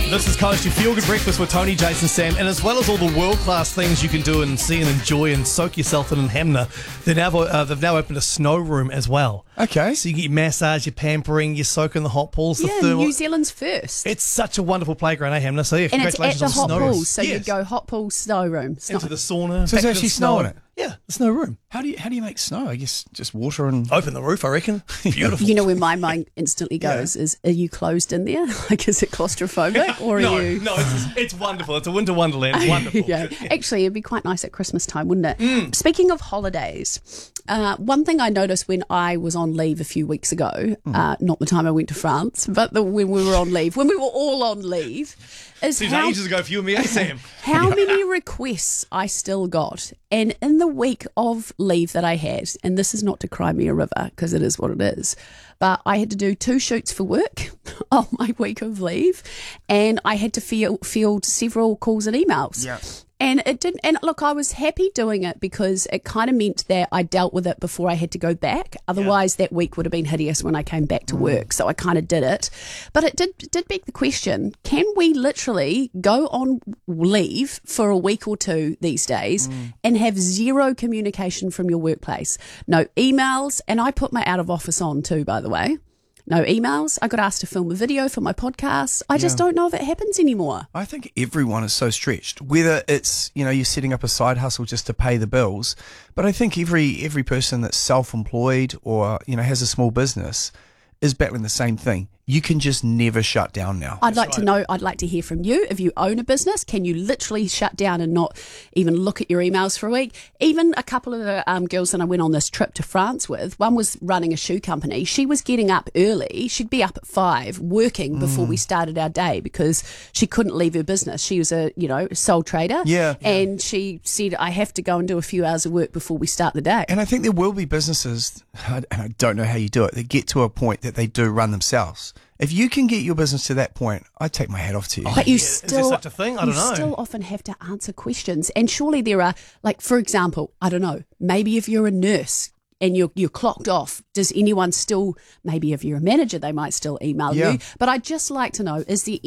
This is Coast, your feel-good breakfast with Tony, Jason, Sam, and as well as all the world-class things you can do and see and enjoy and soak yourself in Hamner, they've now opened a snow room as well. Okay. So you get your massage, your pampering, your soak in the hot pools. The Yeah, thermal. New Zealand's first. It's such a wonderful playground, Hamner? So yeah, And it's congratulations at the on hot snow room. pools, so you Yes. go hot pool, snow room. Into the sauna. So back there's to actually the snow in it? Yeah, the snow room. How do you make snow? I guess just water and... Open the roof, I reckon. Beautiful. You know where my mind instantly goes is, are you closed in there? Like, is it claustrophobic or are you... No, it's wonderful. It's a winter wonderland. It's wonderful. Yeah. Actually, it'd be quite nice at Christmas time, wouldn't it? Speaking of holidays, one thing I noticed when I was on leave a few weeks ago, not the time I went to France, but when we were on leave, when we were all on leave, is Seems how, ages ago for you and me, eh, Sam? how many requests I still got. And in the week of leave that I had, and this is not to cry me a river because it is what it is, but I had to do 2 shoots for work on my week of leave, and I had to field several calls and emails. Yeah. And it didn't. And look, I was happy doing it because it kind of meant that I dealt with it before I had to go back. Otherwise, that week would have been hideous when I came back to work. So I kind of did it. But it did beg the question: can we literally go on leave for a week or two these days and have zero communication from your workplace? No emails, and I put my out of office on too, by the way. No emails. I got asked to film a video for my podcast. I just don't know if it happens anymore. I think everyone is so stretched, whether it's, you're setting up a side hustle just to pay the bills, but I think every person that's self-employed or, has a small business is battling the same thing. You can just never shut down now. I'd like to hear from you. If you own a business, can you literally shut down and not even look at your emails for a week? Even a couple of the girls that I went on this trip to France with, one was running a shoe company. She was getting up early. She'd be up at 5 working before we started our day because she couldn't leave her business. She was a, sole trader. Yeah. And she said, I have to go and do a few hours of work before we start the day. And I think there will be businesses, and I don't know how you do it, that get to a point that they do run themselves. If you can get your business to that point, I'd take my hat off to you. But you Is there such a thing? I don't know. You still often have to answer questions. And surely there are, like, for example, I don't know, maybe if you're a nurse and you're clocked off, does anyone still, maybe if you're a manager, they might still email you. But I'd just like to know, is there